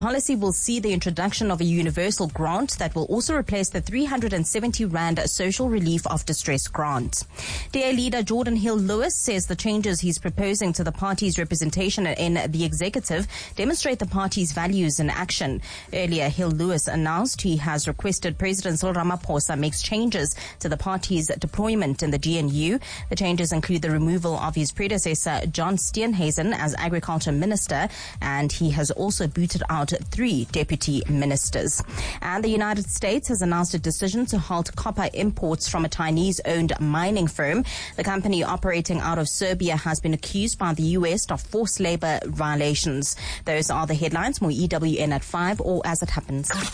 Policy will see the introduction of a universal grant that will also replace the 370 Rand social relief of distress grant. DA leader Jordan Hill-Lewis says the changes he's proposing to the party's representation in the executive demonstrate the party's values in action. Earlier, Hill-Lewis announced he has requested President Cyril Ramaphosa makes changes to the party's deployment in the GNU. The changes include the removal of his predecessor, John Steenhuisen, as Agriculture Minister, and he has also booted out 3 deputy ministers. And the United States has announced a decision to halt copper imports from a Chinese-owned mining firm. The company operating out of Serbia has been accused by the U.S. of forced labor violations. Those are the headlines. More EWN at 5 or as it happens.